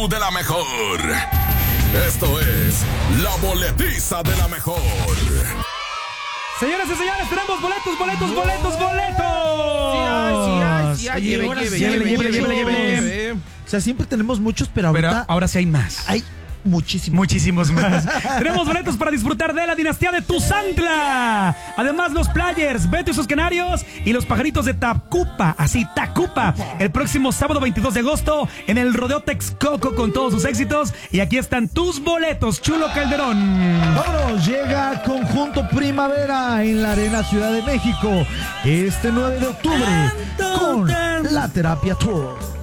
show de la mejor. Esto es la boletiza de la mejor. Señoras y señores, tenemos boletos. Sí, lleve. O sea, siempre tenemos muchos, pero ahora sí hay más. Hay muchísimos más. Tenemos boletos para disfrutar de la dinastía de Tuzantla. Además, los Players, Beto y sus Canarios y los Pajaritos de Tacupa. El próximo sábado 22 de agosto en el Rodeo Texcoco con todos sus éxitos. Y aquí están tus boletos, Chulo Calderón. Vámonos, llega Conjunto Primavera en la Arena Ciudad de México este 9 de octubre con La Terapia Tour.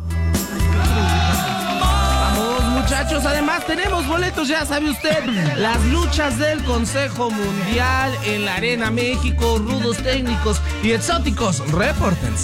Muchachos, además tenemos boletos, ya sabe usted, las luchas del Consejo Mundial en la Arena México, rudos técnicos y exóticos, repórtense.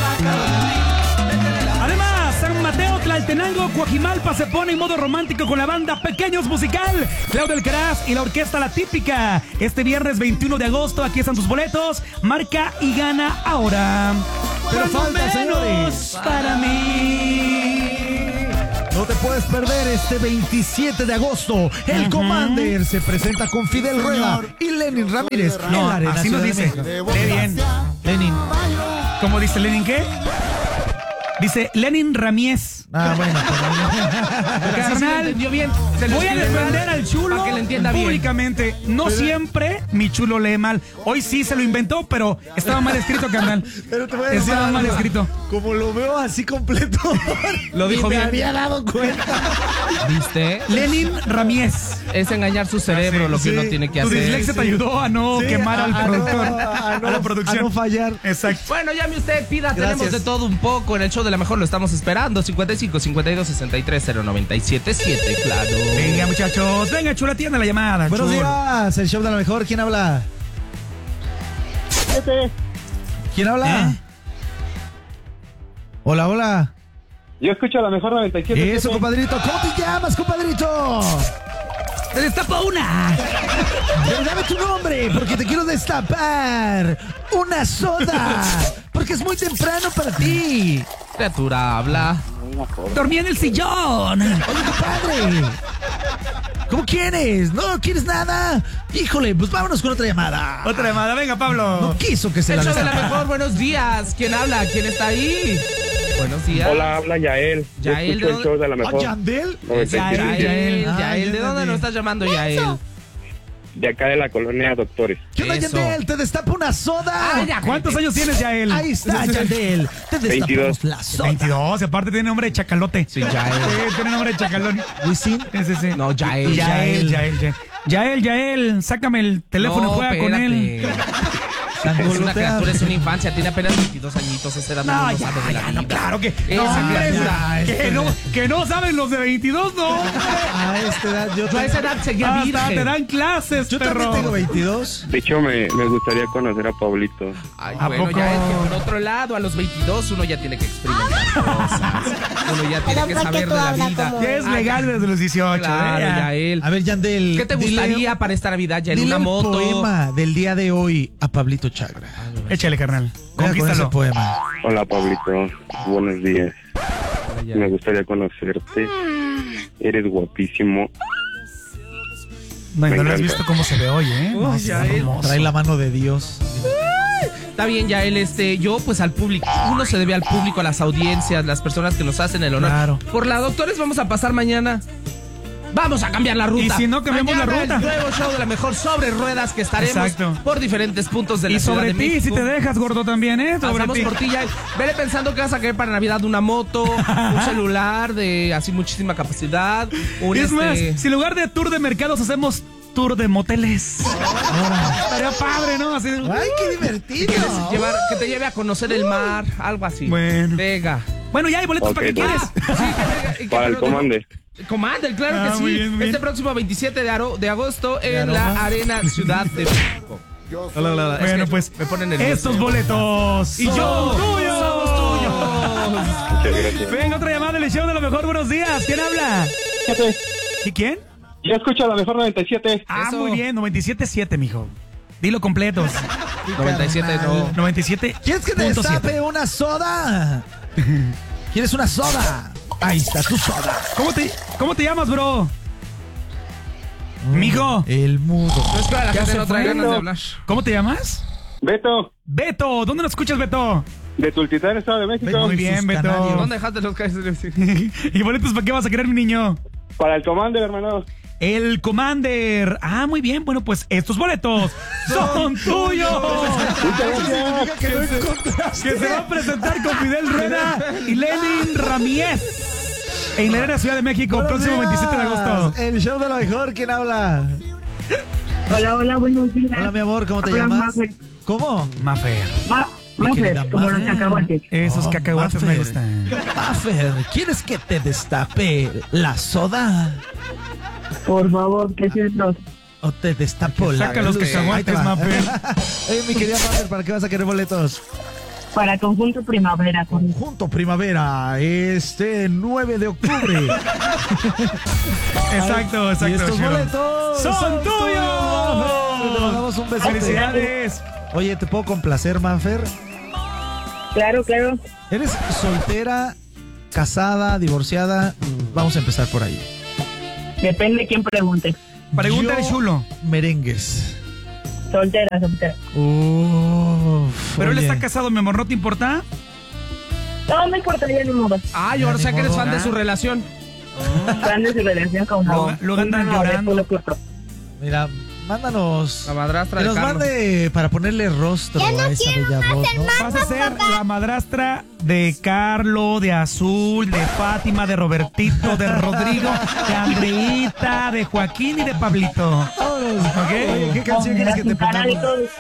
Además, San Mateo, Tlaltenango, Coajimalpa se pone en modo romántico con la banda Pequeños Musical, Claudio Alcaraz y la orquesta La Típica. Este viernes 21 de agosto, aquí están tus boletos, marca y gana ahora. Pero falta, señores, para mí. No te puedes perder este 27 de agosto. El Commander se presenta con Fidel Rueda y Lenin Ramírez. No, en la Arena así nos Ciudad de dice. México. Lee bien. Lenin. ¿Cómo dice Lenin qué? Dice Lenin Ramírez. Bueno, Carnal, bien. voy a defender al Chulo para que le entienda bien. Públicamente. No siempre mi Chulo lee mal. Hoy sí se lo inventó, pero estaba mal escrito, carnal. Pero te voy a decir Estaba algo. mal escrito. Como lo veo así completo, Lo dijo me bien. había dado cuenta. ¿Viste? Lenin Ramírez. Es engañar su cerebro lo que Sí. uno tiene que Tu hacer. dislexia te ayudó a no quemar al productor. A la producción. A no fallar. Exacto. Bueno, llame usted, pida, Gracias. tenemos de todo un poco. En el show de la mejor lo estamos esperando. 55 52 63 0977, claro. Venga, muchachos. Venga, Chula, atiende la llamada. Buenos Chul. días, el show de la mejor. ¿Quién habla? ¿Quién habla? Hola. Yo escucho a la mejor 97. Eso, compadrito. ¿Cómo te llamas, compadrito? ¡Te destapa una! Dame tu nombre, porque te quiero destapar una soda. Porque es muy temprano para ti. Criatura, habla. Dormí en el sillón. Oye, compadre. ¿Cómo quieres? ¿No quieres nada? Híjole, pues vámonos con otra llamada. Otra llamada, venga, Pablo. No quiso que se El la show de la destapara. mejor, buenos días. ¿Quién habla? ¿Quién está ahí? Buenos días. Hola, habla Yael. Yo Yael, escucho ¿de el show de la mejor. ¿Yandel? 97. Yael, Ah, Yael, ¿de ya dónde entendí. nos estás llamando, Yael? De acá de la colonia Doctores. ¿Qué onda, Eso. Yandel? ¿Te destapa una soda? Ah, ya. ¿Cuántos años tienes, Yael? Ahí está, Yandel. Te destapamos 22. la soda. 22, aparte tiene nombre de chacalote. Sí, Yael. Sí, tiene nombre de chacalón. Wisin. Sí. No, Yael. Yael, sácame el teléfono y juega con él. Es una criatura, es una infancia, tiene apenas 22 añitos, esa edad no sabe de la vida. claro que Esa criatura. que no saben los de 22, no. A esta edad yo Yo a esa edad seguía Hasta te virgen. dan clases, Yo también perro. tengo 22. De hecho, me gustaría conocer a Pablito. Ay, ¿A bueno, poco? ya es que por otro lado, a los 22 uno ya tiene que experimentar cosas. Uno ya tiene que saber de la vida. Ya es legal desde los 18. Claro, ya. Yael. A ver, Yandel. ¿Qué te gustaría para esta Navidad, Yael? Dile ¿Una un moto? poema del día de hoy a Pablito Chagra. Échale, carnal. Venga con ese Conquístalo. poema. Hola, Pablito. Buenos días. Ay, Me gustaría conocerte. Eres guapísimo. No, Me no lo has encanta. visto cómo se ve hoy, ¿eh? Uy, No, Yael. hermoso. Trae la mano de Dios. Está bien, Yael, yo pues al público, uno se debe al público, a las audiencias, las personas que nos hacen el honor. Claro. Por la doctores vamos a pasar mañana. Vamos a cambiar la ruta. Y si no, cambiamos Mañana la ruta. El nuevo show de la mejor sobre ruedas que estaremos Exacto. por diferentes puntos de la Y Ciudad sobre de ti, México. si te dejas, gordo, también, ¿eh? Sobre Pasamos ti. por ti, Yael. Vele pensando que vas a querer para Navidad una moto, un celular de así muchísima capacidad. Es más, si en lugar de tour de mercados hacemos tour de moteles. Estaría padre, ¿no? Así. ¡Ay, qué divertido! que te lleve a conocer el mar, algo así. Bueno. Venga. Bueno, ya hay boletos Ok, para que entonces. quieres. Para el Commander. Commander, claro Ah, que sí. muy bien, muy bien. Este próximo 27 de agosto en Claro. la Arena Ciudad de México. Bueno, pues me ponen nervioso. estos boletos. Y yo, tuyos. somos tuyos. Muchas gracias. Venga, otra llamada del show de lo mejor. Buenos días. ¿Quién habla? ¿Y quién? Yo escucho a la mejor 97. Ah, Eso. muy bien. 97.7, mijo. Dilo completos. 97 no. 97. ¿Quieres que te destape una soda? ¿Quieres una soda? Ahí está tu soda. ¿Cómo te llamas, bro? Mijo. El mudo. No es que la Ya gente se no trae fue. ganas de hablar. ¿Cómo te llamas? Beto, Beto. ¿Dónde nos escuchas, Beto? de Tultitán, Estado de México. Muy bien, sus Beto. canarios. ¿Dónde dejaste los calles? ¿Y boletos para qué vas a querer, mi niño? Para el Commander, hermano. El Commander. Ah, muy bien. Bueno, pues estos boletos son tuyos. Que se va a presentar con Fidel Rueda y Lenin Ramírez en la Arena Ciudad de México, Buenos próximo días. 27 de agosto. El show de lo mejor, ¿quién habla? Hola, buenos días. Hola, mi amor, ¿cómo te Hola, llamas? Mafer. ¿Cómo? Mafer. querida Mafer, como los cacahuates. Esos Oh, cacahuates me Mafer. gustan. Mafer, ¿quieres que te destape la soda? Por favor, que sientos. ¿O te destapo la Saca los luz? cacahuates, Ahí te va. Mafer. Oye, mi querida Mafer, ¿para qué vas a querer boletos? Para Conjunto Primavera. Junto Primavera, 9 de octubre. Exacto, exacto. Y estos Chelo. boletos ¡Son tuyos! Mafer. Te mandamos un besote. ¡Felicidades! Oye, ¿te puedo complacer, Mafer? Claro. ¿Eres soltera, casada, divorciada? Vamos a empezar por ahí. Depende de quién pregunte. Pregúntale, Yo, chulo. Merengues. Soltera. Pero él oye. está casado, mi amor, ¿no te importa? No me importaría ni modo. Ay, ahora sé que eres fan de su relación. Fan de su relación como... Luego andan llorando. Mira, mándanos. La madrastra Que de nos Carlos. mande para ponerle rostro a esa bella voz, ¿no? Vas a ser la madrastra de Carlo, de Azul, de Fátima, de Robertito, de Rodrigo, de Andreita, de Joaquín y de Pablito. Vámonos. Oye, ¿qué canción quieres que te pongamos?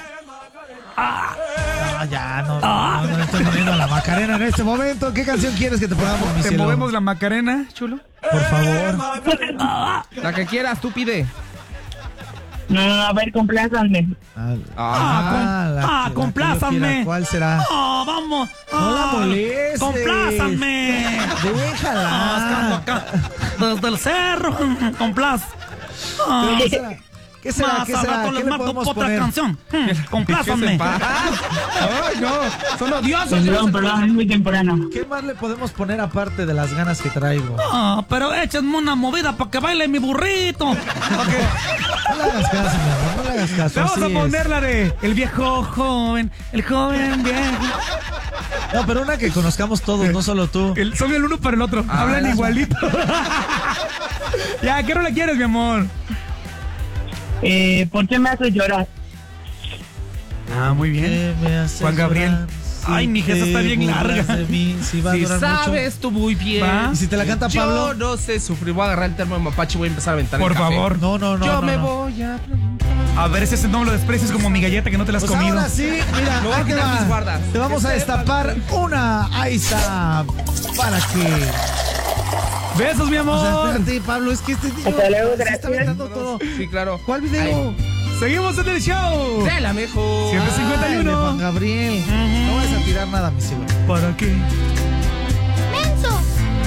Ah, ya, no estoy poniendo la Macarena en este momento. ¿Qué canción quieres que te pongamos, mi ¿Te cielo? movemos la Macarena, chulo? Por favor. La que quieras, tú pide. No, a ver, complázanme. Complázanme. ¿Cuál será? ¡Oh, vamos! No la molestes. ¡Complázanme! Déjala. Desde el cerro, complaz. ¿Pero qué será? ¿Qué será? Más ¿Qué al será? rato ¿Qué les le marco podemos otra poner? canción. Complázanme. Ay, no. Son odiosos. Perdón, es muy temprano. ¿Qué más le podemos poner aparte de las ganas que traigo? Ah, pero échenme una movida para que baile mi burrito. No le hagas caso, mi amor, no le hagas caso. Te vamos así a es. poner la de el viejo joven, el joven viejo. No, pero una que conozcamos todos, no solo tú. Son el uno para el otro. Hablan igualito. Ya, ¿qué no le quieres, mi amor? ¿Por qué me haces llorar? Ah, muy bien. ¿Qué me hace Juan Gabriel. llorar? Ay, Si mija, esa está te bien burlas larga. de mí, si va a Si durar sabes tú muy bien. ¿Va? ¿Y si te la canta Pablo? Yo no sé sufrir. Voy a agarrar el termo de mapache y voy a empezar a aventar Por el café. favor. mucho. No. Yo no, me no. voy a... A ver si ese no me lo desprecias como mi galleta que no te la has Pues comido. ahora sí, mira, Me voy a ahí te quitar va. mis guardas. Te vamos a destapar una. Ahí está. ¿Para qué? Besos, mi O sea, amor. espérate, Pablo, es que este tío Hasta luego, se está gracias. aventando todo. Sí, claro. ¿Cuál video? Seguimos en el show. De la mejor. Siempre Ay, de Juan 51. Gabriel. No vas a tirar nada, mi cielo. ¿Para qué?